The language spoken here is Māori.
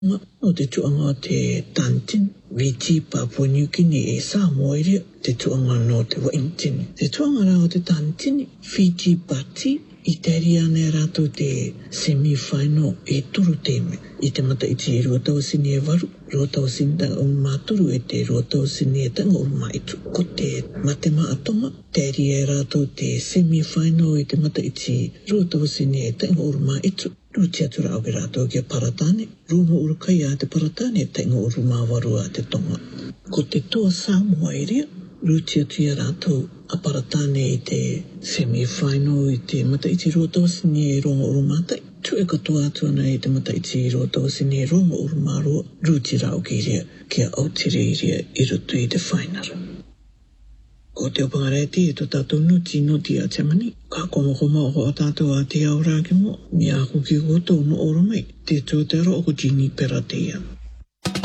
No te tuanga te tantin, Fiji, Papua New Guinea, Samoa, te tuanga no te Wellington. Te tuanga rao te tantin, Fiji, Pati, Italiane rato te semi-final e turu teme. I te mata iti e rua tau sini e waru, rua tau sinda o māturu e te rua tau sini e tanga o maitu. Ko te matema atonga, te ria rato te semi-final e te mata iti rua tau sini e tanga o maitu. Rutia tura au ke rato ki a paratane, ruma urukai a te paratane, tenga uru mawaru a te tonga. Ko te toa Samoa iria, rutia tua rato a paratane i te semi-final i te mata iti roa tawasini e ronga uru matai. Tu e katoa atuana i te mata iti roa tawasini e ronga uru marua, ruti rao ki iria, ki a autire iria i rutu i te whainara. Ko te opangareti e to tātou nuti noti a te mani. Ka koma o a tātou a te aurā ki mo. Mi a kuki koto no oro mai. Te tō te aro o ko Jini Peratea.